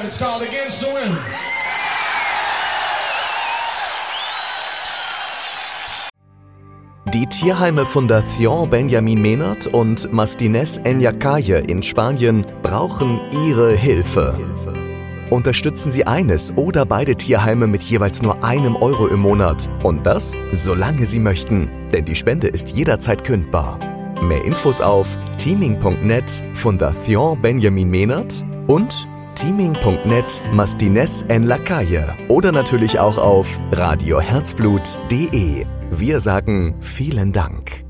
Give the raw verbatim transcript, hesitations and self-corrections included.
It's called Against the Wind. Die Tierheime Fundación Benjamin Menard und Mastines en la Calle in Spanien brauchen Ihre Hilfe. Unterstützen Sie eines oder beide Tierheime mit jeweils nur einem Euro im Monat. Und das, solange Sie möchten. Denn die Spende ist jederzeit kündbar. Mehr Infos auf teaming punkt net Fundación Benjamin Menard und teaming punkt net Mastines en la Calle oder natürlich auch auf radio herzblut punkt de. Wir sagen vielen Dank.